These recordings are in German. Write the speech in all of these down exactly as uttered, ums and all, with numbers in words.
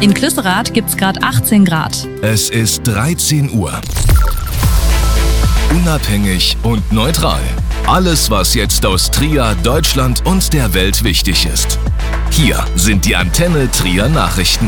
In Klüsserath gibt's gerade achtzehn Grad. Es ist dreizehn Uhr. Unabhängig und neutral. Alles, was jetzt aus Trier, Deutschland und der Welt wichtig ist. Hier sind die Antenne Trier Nachrichten.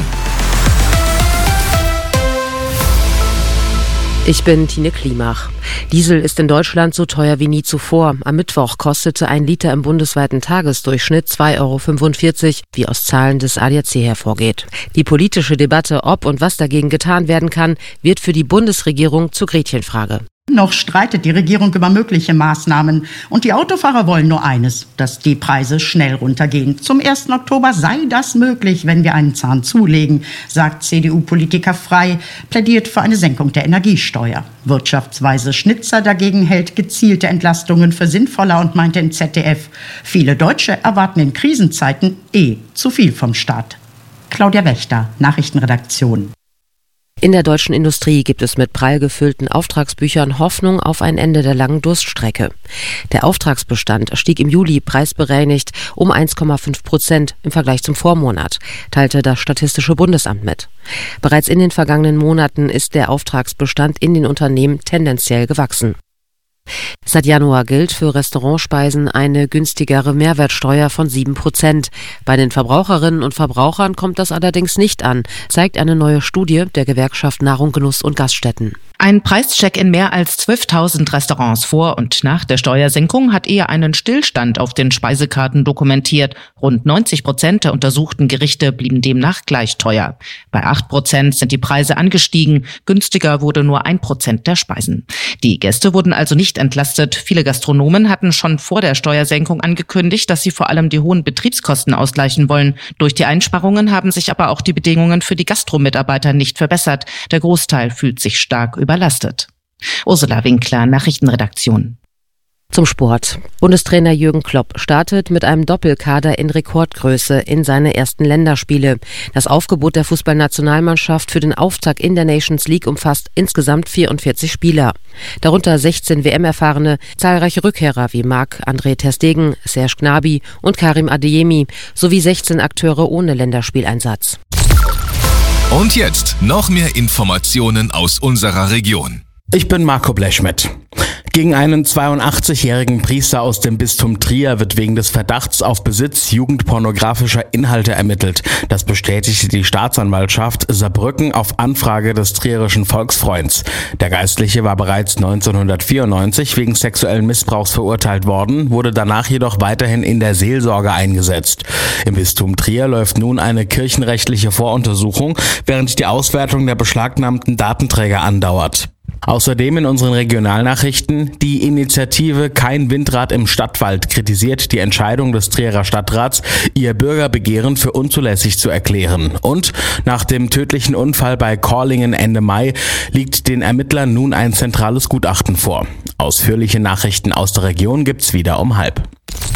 Ich bin Tine Klimach. Diesel ist in Deutschland so teuer wie nie zuvor. Am Mittwoch kostete ein Liter im bundesweiten Tagesdurchschnitt zwei Euro fünfundvierzig, wie aus Zahlen des A D A C hervorgeht. Die politische Debatte, ob und was dagegen getan werden kann, wird für die Bundesregierung zur Gretchenfrage. Noch streitet die Regierung über mögliche Maßnahmen. Und die Autofahrer wollen nur eines, dass die Preise schnell runtergehen. Zum ersten Oktober sei das möglich, wenn wir einen Zahn zulegen, sagt C D U-Politiker Frey, plädiert für eine Senkung der Energiesteuer. Wirtschaftsweise Schnitzer dagegen hält gezielte Entlastungen für sinnvoller und meinte im Z D F, viele Deutsche erwarten in Krisenzeiten eh zu viel vom Staat. Claudia Wächter, Nachrichtenredaktion. In der deutschen Industrie gibt es mit prall gefüllten Auftragsbüchern Hoffnung auf ein Ende der langen Durststrecke. Der Auftragsbestand stieg im Juli preisbereinigt um eins Komma fünf Prozent im Vergleich zum Vormonat, teilte das Statistische Bundesamt mit. Bereits in den vergangenen Monaten ist der Auftragsbestand in den Unternehmen tendenziell gewachsen. Seit Januar gilt für Restaurantspeisen eine günstigere Mehrwertsteuer von sieben Prozent. Bei den Verbraucherinnen und Verbrauchern kommt das allerdings nicht an, zeigt eine neue Studie der Gewerkschaft Nahrung, Genuss und Gaststätten. Ein Preischeck in mehr als zwölftausend Restaurants vor und nach der Steuersenkung hat eher einen Stillstand auf den Speisekarten dokumentiert. Rund neunzig Prozent der untersuchten Gerichte blieben demnach gleich teuer. Bei acht Prozent sind die Preise angestiegen, günstiger wurde nur ein Prozent der Speisen. Die Gäste wurden also nicht entlastet. Viele Gastronomen hatten schon vor der Steuersenkung angekündigt, dass sie vor allem die hohen Betriebskosten ausgleichen wollen. Durch die Einsparungen haben sich aber auch die Bedingungen für die Gastromitarbeiter nicht verbessert. Der Großteil fühlt sich stark überlastet. Ursula Winkler, Nachrichtenredaktion. Zum Sport. Bundestrainer Jürgen Klopp startet mit einem Doppelkader in Rekordgröße in seine ersten Länderspiele. Das Aufgebot der Fußballnationalmannschaft für den Auftakt in der Nations League umfasst insgesamt vierundvierzig Spieler. Darunter sechzehn W M-Erfahrene, zahlreiche Rückkehrer wie Marc-André ter Stegen, Serge Gnabry und Karim Adeyemi sowie sechzehn Akteure ohne Länderspieleinsatz. Und jetzt noch mehr Informationen aus unserer Region. Ich bin Marco Blechschmidt. Gegen einen zweiundachtzigjährigen Priester aus dem Bistum Trier wird wegen des Verdachts auf Besitz jugendpornografischer Inhalte ermittelt. Das bestätigte die Staatsanwaltschaft Saarbrücken auf Anfrage des trierischen Volksfreunds. Der Geistliche war bereits neunzehnhundertvierundneunzig wegen sexuellen Missbrauchs verurteilt worden, wurde danach jedoch weiterhin in der Seelsorge eingesetzt. Im Bistum Trier läuft nun eine kirchenrechtliche Voruntersuchung, während die Auswertung der beschlagnahmten Datenträger andauert. Außerdem in unseren Regionalnachrichten: Die Initiative Kein Windrad im Stadtwald kritisiert die Entscheidung des Trierer Stadtrats, ihr Bürgerbegehren für unzulässig zu erklären. Und nach dem tödlichen Unfall bei Korlingen Ende Mai liegt den Ermittlern nun ein zentrales Gutachten vor. Ausführliche Nachrichten aus der Region gibt's wieder um halb.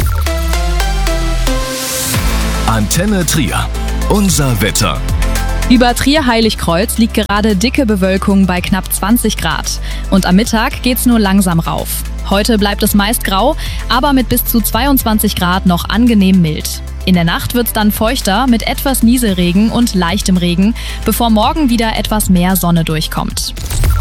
Antenne Trier. Unser Wetter. Über Trier-Heiligkreuz liegt gerade dicke Bewölkung bei knapp zwanzig Grad. Und am Mittag geht's nur langsam rauf. Heute bleibt es meist grau, aber mit bis zu zweiundzwanzig Grad noch angenehm mild. In der Nacht wird's dann feuchter mit etwas Nieselregen und leichtem Regen, bevor morgen wieder etwas mehr Sonne durchkommt.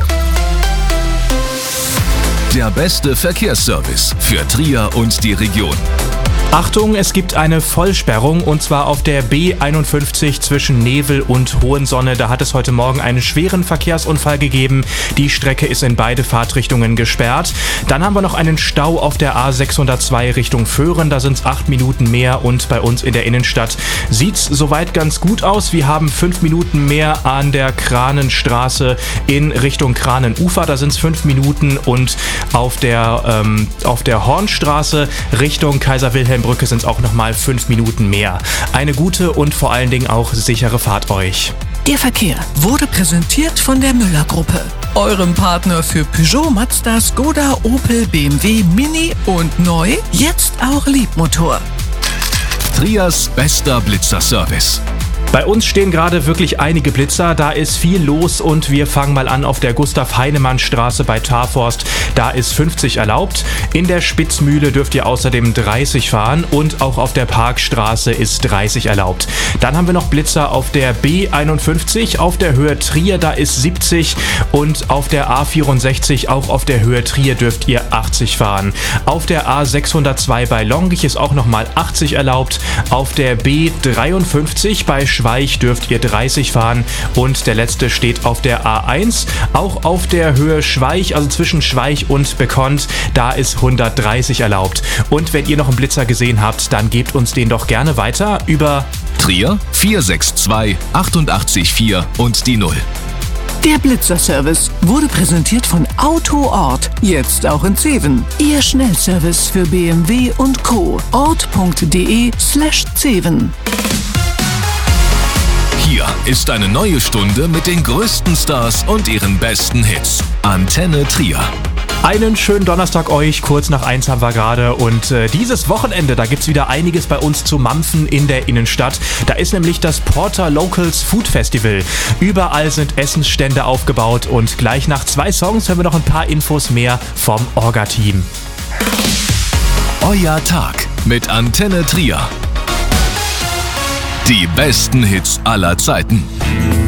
Der beste Verkehrsservice für Trier und die Region. Achtung, es gibt eine Vollsperrung und zwar auf der B einundfünfzig zwischen Nevel und Hohensonne. Da hat es heute Morgen einen schweren Verkehrsunfall gegeben. Die Strecke ist in beide Fahrtrichtungen gesperrt. Dann haben wir noch einen Stau auf der A sechshundertzwei Richtung Föhren. Da sind es acht Minuten mehr und bei uns in der Innenstadt sieht's soweit ganz gut aus. Wir haben fünf Minuten mehr an der Kranenstraße in Richtung Kranenufer. Da sind es fünf Minuten und auf der, ähm, auf der Hornstraße Richtung Kaiser Wilhelm Brücke sind es auch nochmal fünf Minuten mehr. Eine gute und vor allen Dingen auch sichere Fahrt euch. Der Verkehr wurde präsentiert von der Müller-Gruppe, eurem Partner für Peugeot, Mazda, Skoda, Opel, B M W, Mini und neu, jetzt auch Liebmotor. Triers bester Blitzerservice. Bei uns stehen gerade wirklich einige Blitzer, da ist viel los und wir fangen mal an auf der Gustav-Heinemann-Straße bei Tarforst. Da ist fünfzig erlaubt. In der Spitzmühle dürft ihr außerdem dreißig fahren und auch auf der Parkstraße ist dreißig erlaubt. Dann haben wir noch Blitzer auf der B einundfünfzig, auf der Höhe Trier, da ist siebzig und auf der A vierundsechzig, auch auf der Höhe Trier dürft ihr achtzig fahren. Auf der A sechshundertzwei bei Longich ist auch nochmal achtzig erlaubt. Auf der B dreiundfünfzig bei Schweich dürft ihr dreißig fahren und der letzte steht auf der A eins, auch auf der Höhe Schweich, also zwischen Schweich und Bekont, da ist hundertdreißig erlaubt. Und wenn ihr noch einen Blitzer gesehen habt, dann gebt uns den doch gerne weiter über Trier vier sechs zwei achtundachtzig vier und die null. Der Blitzerservice wurde präsentiert von Autoort, jetzt auch in Zeven. Ihr Schnellservice für B M W und Co. ort.de slash Zeven. Hier ist eine neue Stunde mit den größten Stars und ihren besten Hits. Antenne Trier. Einen schönen Donnerstag euch, kurz nach eins haben wir gerade und äh, dieses Wochenende, da gibt's wieder einiges bei uns zu mampfen in der Innenstadt. Da ist nämlich das Porter Locals Food Festival. Überall sind Essensstände aufgebaut und gleich nach zwei Songs hören wir noch ein paar Infos mehr vom Orga-Team. Euer Tag mit Antenne Trier. Die besten Hits aller Zeiten.